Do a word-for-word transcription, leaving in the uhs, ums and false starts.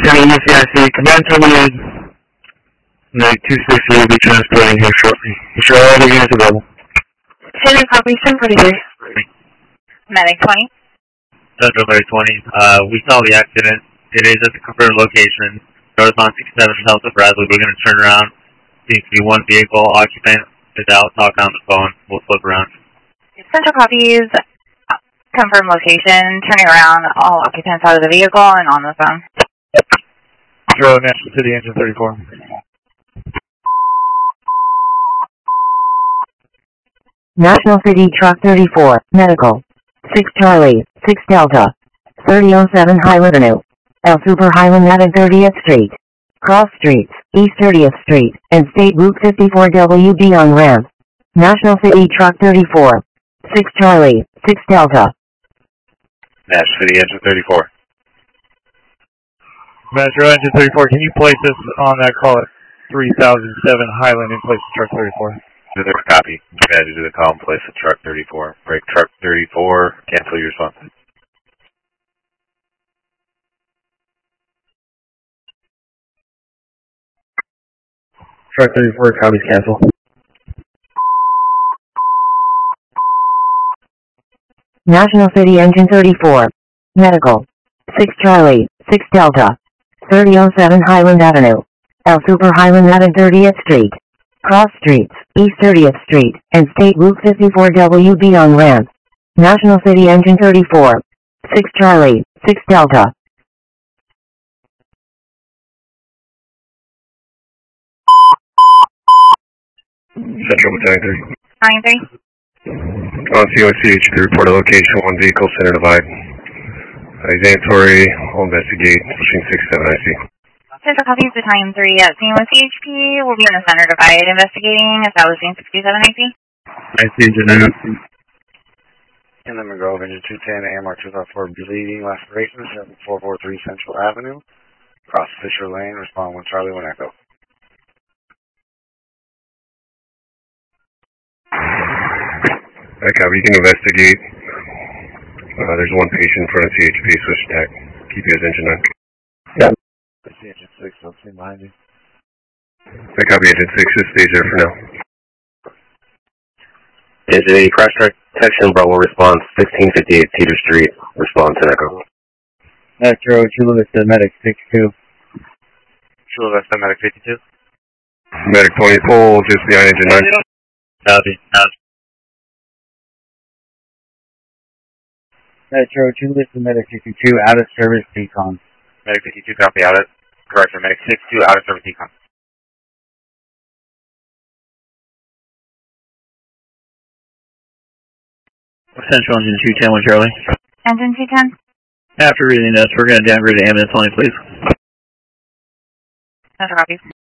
City E C I C, command terminated. Medic two sixty will be transporting here shortly. Is your all other units available? City copy, ten forty-three. Medic twenty. Central Medic twenty. Uh, we saw the accident. It is at the confirmed location. North on sixty-seven South of Bradley. We're going to turn around. Seems to be one vehicle. Occupant is out. Talk on the phone. We'll flip around. Central copies. Confirmed location. Turning around. All occupants out of the vehicle and on the phone. Zero National City Engine thirty-four. National City Truck thirty-four, Medical. six Charlie, six Delta. thirty oh seven Highland Avenue. El Super Highland at thirtieth Street. Cross Streets, East thirtieth Street, and State Route fifty-four W B on ramp. National City Truck thirty-four. six Charlie, six Delta. National City Engine thirty-four. Metro Engine thirty-four, can you place us on that call at three thousand seven Highland in place of truck thirty-four? Do the copy. Commander to the call in place of truck thirty-four. Break truck thirty-four. Cancel your response. Truck thirty-four, copies cancel. National City Engine thirty-four. Medical. six Charlie, six Delta. thirty oh seven Highland Avenue. El Super Highland at thirtieth Street. Cross Streets, East thirtieth Street, and State Route fifty-four W B on ramp. National City Engine thirty-four. six Charlie, six Delta. Central Battalion three. nine three. On C O C H P, report a location, one vehicle, center divide. Xantory, I'll investigate, pushing six seven I C. Central copies, Battalion three at C O C H P. We'll be in the center divide investigating, establishing sixty-seven I C. I C engine nine oh two. In the Grove, engine two ten, A M R two five four, bleeding lacerations, seven four four three Central Avenue. Cross Fisher Lane, respond one Charlie, one Echo. I copy, you can investigate. Uh, there's one patient in front of C H P, switch tack. Keep you as engine nine. Yeah. I see engine six, I'll see behind you. I copy, engine six, just stays there for now. Engine eighty, crash detection, Bravo response, sixteen fifty-eight Cedar Street, response and Echo. Metro, Chula Vista, Medic six two. Chula Vista, Medic fifty-two. Medic twenty, pull just behind engine nine. Copy, copy. Metro, Chula Vista, Medic fifty-two, out of service decon. Medic fifty-two, copy, out of, correct, Medic sixty-two, out of service decon. Central Engine two ten with Charlie. Engine two ten. After reading this, we're going to downgrade to ambulance only, please. Central copies.